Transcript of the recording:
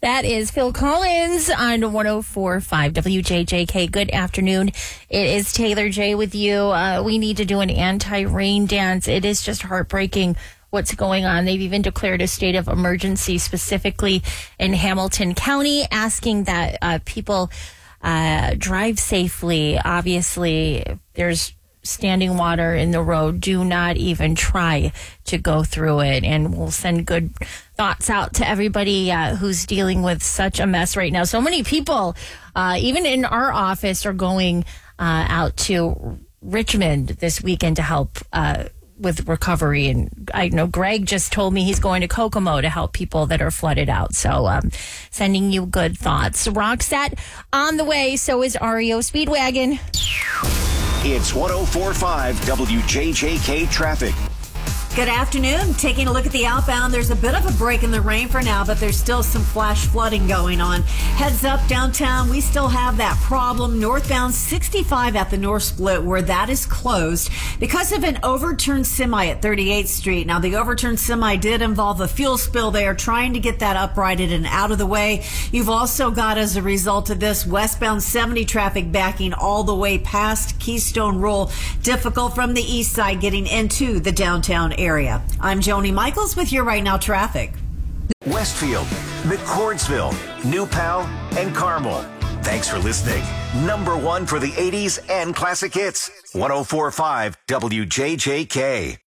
That is Phil Collins on 104.5 WJJK. Good afternoon. It is Taylor J with you. We need to do an anti-rain dance. It is just heartbreaking what's going on. They've even declared a state of emergency specifically in Hamilton County, asking that people drive safely. Obviously, there's standing water in the road. Do not even try to go through it. And we'll send good thoughts out to everybody who's dealing with such a mess right now. So many people, even in our office, are going out to Richmond this weekend to help with recovery. And I know Greg just told me he's going to Kokomo to help people that are flooded out. So sending you good thoughts. Roxette on the way. So is REO Speedwagon. It's 104.5 WJJK traffic. Good afternoon. Taking a look at the outbound, there's a bit of a break in the rain for now, but there's still some flash flooding going on. Heads up downtown, we still have that problem. Northbound 65 at the North Split, where that is closed because of an overturned semi at 38th Street. Now, the overturned semi did involve a fuel spill. They are trying to get that uprighted and out of the way. You've also got, as a result of this, westbound 70 traffic backing all the way past Keystone Roll. Difficult from the east side getting into the downtown area. I'm Joni Michaels with your Right Now traffic. Westfield, McCordsville, New Pal, and Carmel. Thanks for listening. Number one for the 80s and classic hits. 104.5 WJJK.